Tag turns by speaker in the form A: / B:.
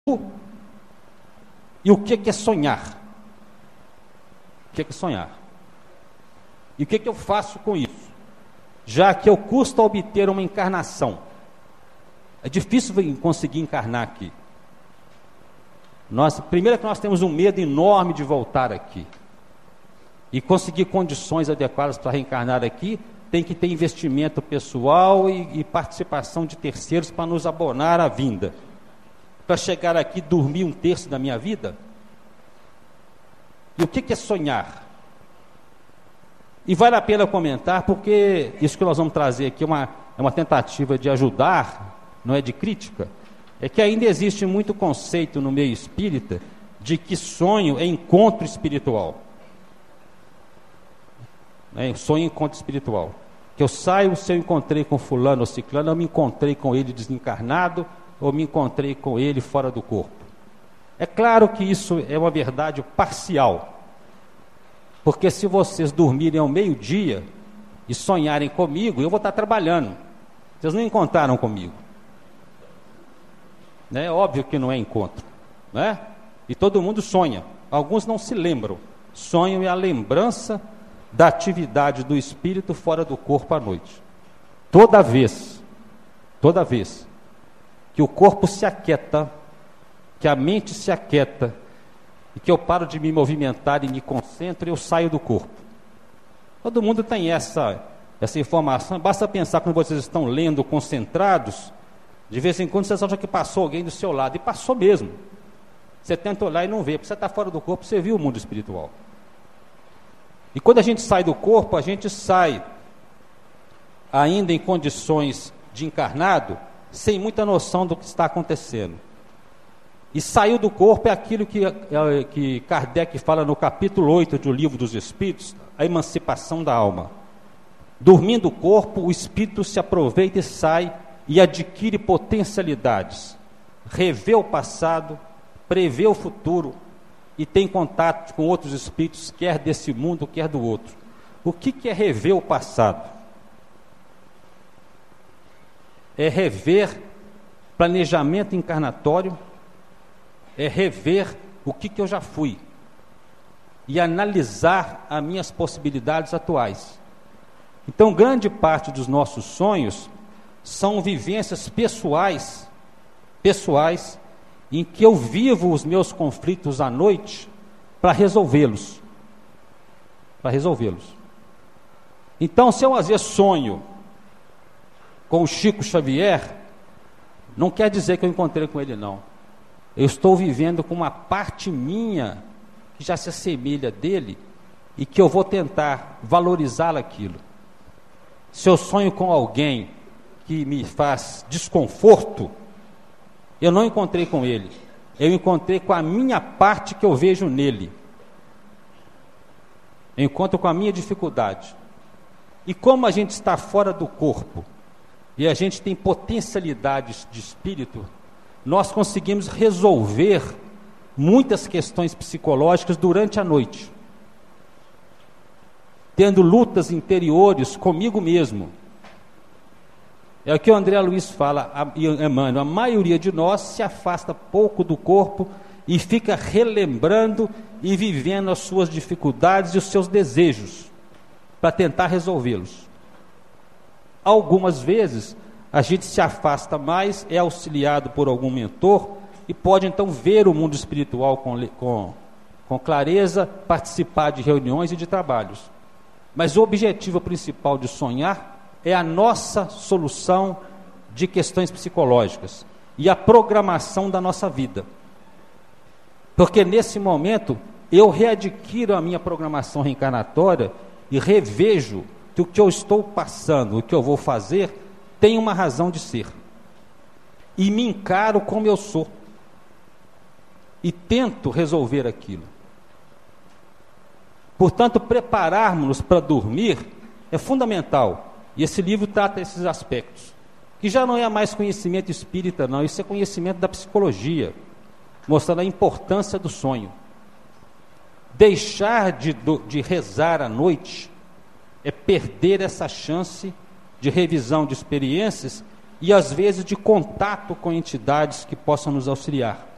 A: E o que é sonhar? O que é sonhar? E o que eu faço com isso? Já que eu custo obter uma encarnação, é difícil conseguir encarnar aqui. Primeiro que nós temos um medo enorme de voltar aqui. E conseguir condições adequadas para reencarnar aqui, tem que ter investimento pessoal e participação de terceiros para nos abonar a vinda. Para chegar aqui e dormir 1/3 da minha vida? E o que é sonhar? E vale a pena comentar, porque isso que nós vamos trazer aqui é uma tentativa de ajudar, não é de crítica. É que ainda existe muito conceito no meio espírita de que sonho é encontro espiritual. Sonho é encontro espiritual. Que eu saio, se eu encontrei com fulano ou ciclano, eu me encontrei com ele desencarnado, ou me encontrei com ele fora do corpo. É claro que isso é uma verdade parcial. Porque se vocês dormirem ao meio-dia e sonharem comigo, eu vou estar trabalhando. Vocês não encontraram comigo. É óbvio que não é encontro, né? E todo mundo sonha. Alguns não se lembram. Sonho é a lembrança da atividade do espírito fora do corpo à noite. Toda vez que o corpo se aquieta, que a mente se aquieta, e que eu paro de me movimentar e me concentro, eu saio do corpo. Todo mundo tem essa informação. Basta pensar quando vocês estão lendo concentrados, de vez em quando vocês acham que passou alguém do seu lado, e passou mesmo. Você tenta olhar e não vê, porque você está fora do corpo, você viu o mundo espiritual. E quando a gente sai do corpo, a gente sai ainda em condições de encarnado, sem muita noção do que está acontecendo. E saiu do corpo é aquilo que Kardec fala no capítulo 8 do Livro dos Espíritos, a emancipação da alma. Dormindo o corpo, o espírito se aproveita e sai e adquire potencialidades. Revê o passado, prevê o futuro e tem contato com outros espíritos, quer desse mundo, quer do outro. O que é rever o passado? É rever planejamento encarnatório, é rever o que eu já fui e analisar as minhas possibilidades atuais. Então, grande parte dos nossos sonhos são vivências pessoais em que eu vivo os meus conflitos à noite para resolvê-los. Então, se eu às vezes sonho com o Chico Xavier, não quer dizer que eu encontrei com ele, não. Eu estou vivendo com uma parte minha que já se assemelha dele e que eu vou tentar valorizar aquilo. Se eu sonho com alguém que me faz desconforto, eu não encontrei com ele. Eu encontrei com a minha parte que eu vejo nele. Eu encontro com a minha dificuldade. E como a gente está fora do corpo e a gente tem potencialidades de espírito, nós conseguimos resolver muitas questões psicológicas durante a noite, tendo lutas interiores comigo mesmo. É o que o André Luiz fala, Emmanuel, a maioria de nós se afasta pouco do corpo e fica relembrando e vivendo as suas dificuldades e os seus desejos para tentar resolvê-los. Algumas vezes a gente se afasta mais, é auxiliado por algum mentor e pode então ver o mundo espiritual com clareza, participar de reuniões e de trabalhos. Mas o objetivo principal de sonhar é a nossa solução de questões psicológicas e a programação da nossa vida. Porque nesse momento eu readquiro a minha programação reencarnatória e revejo que o que eu estou passando, o que eu vou fazer, tem uma razão de ser. E me encaro como eu sou. E tento resolver aquilo. Portanto, prepararmos-nos para dormir é fundamental. E esse livro trata esses aspectos. Que já não é mais conhecimento espírita, não. Isso é conhecimento da psicologia. Mostrando a importância do sonho. Deixar de rezar à noite é perder essa chance de revisão de experiências e às vezes de contato com entidades que possam nos auxiliar.